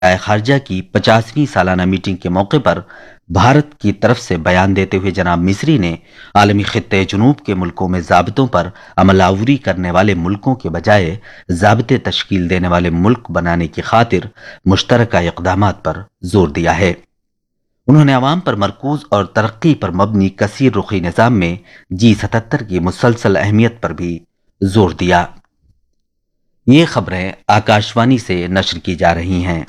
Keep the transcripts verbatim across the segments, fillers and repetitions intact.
خارجہ کی پچاسویں سالانہ میٹنگ کے موقع پر بھارت کی طرف سے بیان دیتے ہوئے جناب مصری نے عالمی خطے جنوب کے ملکوں میں ضابطوں پر عمل آوری کرنے والے ملکوں کے بجائے ضابطے تشکیل دینے والے ملک بنانے کی خاطر مشترکہ اقدامات پر زور دیا ہے۔ انہوں نے عوام پر مرکوز اور ترقی پر مبنی کثیر رخی نظام میں جی ستتر کی مسلسل اہمیت پر بھی زور دیا۔ یہ خبریں آکاشوانی سے نشر کی جا رہی ہیں۔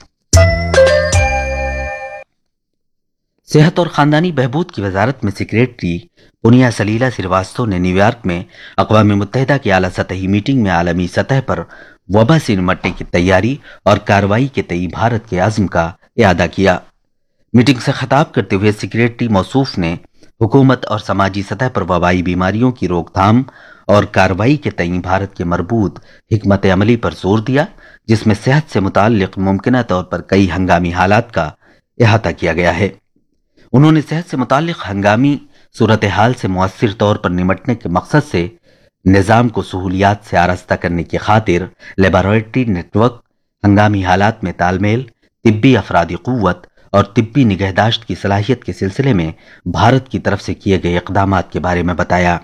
صحت اور خاندانی بہبود کی وزارت میں سیکریٹری پونیا سلیلا سریواستو نے نیو یارک میں اقوام متحدہ کی اعلیٰ سطحی میٹنگ میں عالمی سطح پر وبا سے نمٹنے کی تیاری اور کارروائی کے تئیں بھارت کے عزم کا اعادہ کیا۔ میٹنگ سے خطاب کرتے ہوئے سیکریٹری موصوف نے حکومت اور سماجی سطح پر وبائی بیماریوں کی روک تھام اور کارروائی کے تئیں بھارت کے مربوط حکمت عملی پر زور دیا، جس میں صحت سے متعلق ممکنہ طور پر کئی ہنگامی حالات کا احاطہ کیا گیا ہے۔ انہوں نے صحت سے متعلق ہنگامی صورتحال سے مؤثر طور پر نمٹنے کے مقصد سے نظام کو سہولیات سے آراستہ کرنے کی خاطر لیبارٹری نیٹ ورک، ہنگامی حالات میں تال میل، طبی افرادی قوت اور طبی نگہداشت کی صلاحیت کے سلسلے میں بھارت کی طرف سے کیے گئے اقدامات کے بارے میں بتایا۔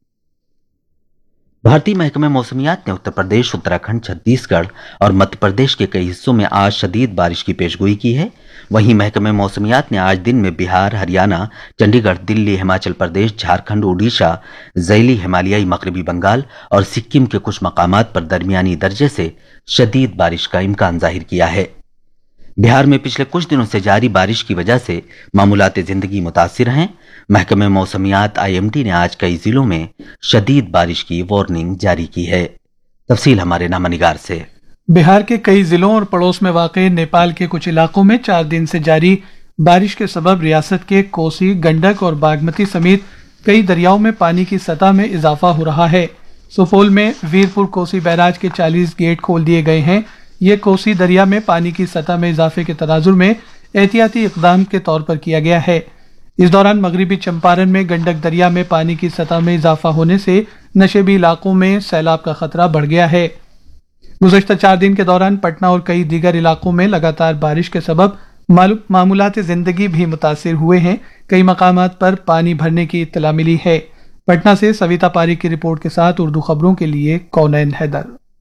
بھارتی محکمہ موسمیات نے اتر پردیش، اتراکھنڈ، چھتیس گڑھ اور مدھیہ پردیش کے کئی حصوں میں آج شدید بارش کی پیشگوئی کی ہے۔ وہیں محکمہ موسمیات نے آج دن میں بہار، ہریانہ، چنڈی گڑھ، دلی، ہماچل پردیش، جھارکھنڈ، اڈیشہ، ذیلی ہمالیائی مغربی بنگال اور سکم کے کچھ مقامات پر درمیانی درجے سے شدید بارش کا امکان ظاہر کیا ہے۔ بہار میں پچھلے کچھ دنوں سے جاری بارش کی وجہ سے معمولات زندگی متاثر ہیں۔ محکمہ موسمیات آئی ایم ڈی نے آج کئی ضلعوں میں شدید بارش کی وارننگ جاری کی ہے۔ تفصیل ہمارے نامہ نگار سے۔ بہار کے کئی ضلعوں اور پڑوس میں واقع نیپال کے کچھ علاقوں میں چار دن سے جاری بارش کے سبب ریاست کے کوسی، گنڈک اور باگمتی سمیت کئی دریاؤں میں پانی کی سطح میں اضافہ ہو رہا ہے۔ سپول میں ویرپور کوسی بیراج کے چالیس گیٹ کھول دیے گئے ہیں۔ یہ کوسی دریا میں پانی کی سطح میں اضافے کے تناظر میں احتیاطی اقدام کے طور پر کیا گیا ہے۔ اس دوران مغربی چمپارن میں گنڈک دریا میں پانی کی سطح میں اضافہ ہونے سے نشیبی علاقوں میں سیلاب کا خطرہ بڑھ گیا ہے۔ گزشتہ چار دن کے دوران پٹنہ اور کئی دیگر علاقوں میں لگاتار بارش کے سبب معمولات زندگی بھی متاثر ہوئے ہیں۔ کئی مقامات پر پانی بھرنے کی اطلاع ملی ہے۔ پٹنہ سے سویتا پاری کی رپورٹ کے ساتھ اردو خبروں کے لیے کونین حیدر۔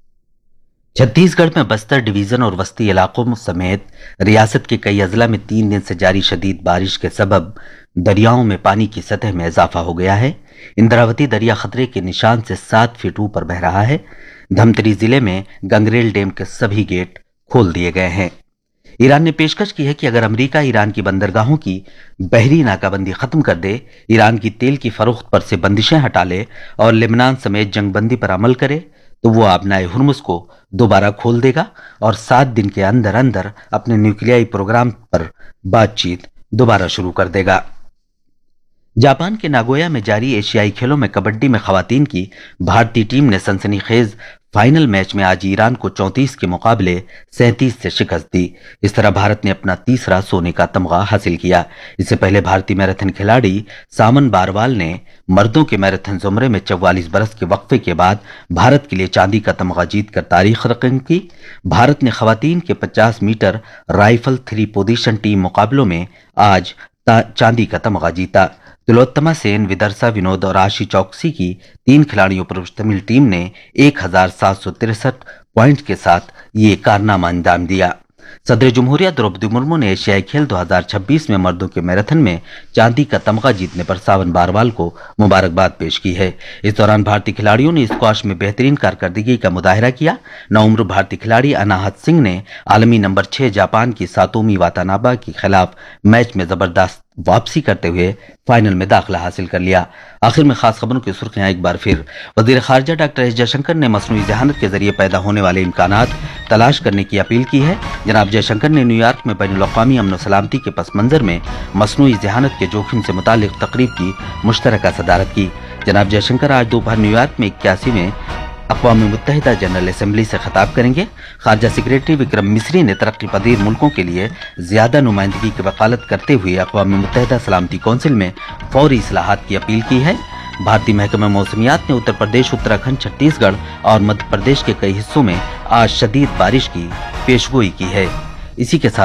چھتیس گڑھ میں بستر ڈویژن اور وسطی علاقوں سمیت ریاست کے کئی اضلاع میں تین دن سے جاری شدید بارش کے سبب دریاؤں میں پانی کی سطح میں اضافہ ہو گیا ہے۔ اندراوتی دریا خطرے کے نشان سے سات فٹ اوپر بہ رہا ہے۔ دھمتری ضلع میں گنگریل ڈیم کے سبھی گیٹ کھول دیے گئے ہیں۔ ایران نے پیشکش کی ہے کہ اگر امریکہ ایران کی بندرگاہوں کی بحری ناکہ بندی ختم کر دے، ایران کی تیل کی فروخت پر سے بندشیں ہٹا لے اور لبنان سمیت جنگ بندی پر عمل کرے تو وہ آبنائے ہرمز کو دوبارہ کھول دے گا اور سات دن کے اندر اندر اپنے نیوکلیائی پروگرام پر بات چیت دوبارہ شروع کر دے گا۔ جاپان کے ناگویا میں جاری ایشیائی کھیلوں میں کبڈی میں خواتین کی بھارتی ٹیم نے سنسنی خیز فائنل میچ میں آج ایران کو چونتیس کے مقابلے سینتیس سے شکست دی۔ اس طرح بھارت نے اپنا تیسرا سونے کا تمغہ حاصل کیا۔ اس سے پہلے بھارتی میراتھن کھلاڑی سامن باروال نے مردوں کے میراتھن زمرے میں چوالیس برس کے وقفے کے بعد بھارت کے لیے چاندی کا تمغہ جیت کر تاریخ رقم کی۔ بھارت نے خواتین کے پچاس metre rifle three position team مقابلوں میں آج چاندی کا تمغہ جیتا۔ تلوتما سین، ودرسا ونود اور آشی چوکسی کی تین کھلاڑیوں پر مشتمل ٹیم نے ایک ہزار سات سو ترسٹھ پوائنٹ کے ساتھ یہ کارنامہ انجام دیا۔ صدر جمہوریہ دروپدی مرمو نے ایشیائی کھیل دو ہزار چھبیس میں مردوں کے میراتھن میں چاندی کا تمغہ جیتنے پر ساون باروال کو مبارکباد پیش کی ہے۔ اس دوران بھارتی کھلاڑیوں نے اسکواش میں بہترین کارکردگی کا مظاہرہ کیا۔ نوعمر بھارتی کھلاڑی اناہت سنگھ نے عالمی نمبر چھ جاپان کی ساتومی واتانابا کے خلاف میچ میں زبردست واپسی کرتے ہوئے فائنل میں داخلہ حاصل کر لیا۔ آخر میں خاص خبروں کی سرخیاں ایک بار پھر۔ وزیر خارجہ ڈاکٹر ایس جے شنکر نے مصنوعی ذہانت کے ذریعے پیدا ہونے والے امکانات تلاش کرنے کی اپیل کی ہے۔ جناب جے شنکر نے نیو یارک میں بین الاقوامی امن و سلامتی کے پس منظر میں مصنوعی ذہانت کے جوخم سے متعلق تقریب کی مشترکہ صدارت کی۔ جناب جے شنکر آج دوپہر نیو یارک میں اکیاسویں اقوام متحدہ جنرل اسمبلی سے خطاب کریں گے۔ خارجہ سیکریٹری وکرم مصری نے ترقی پذیر ملکوں کے لیے زیادہ نمائندگی کی وکالت کرتے ہوئے اقوام متحدہ سلامتی کونسل میں فوری اصلاحات کی اپیل کی ہے۔ بھارتی محکمہ موسمیات نے اتر پردیش، اتراکھنڈ، چھتیس گڑھ اور مدھیہ پردیش کے کئی حصوں میں آج شدید بارش کی پیشگوئی کی ہے۔ इसी के साथ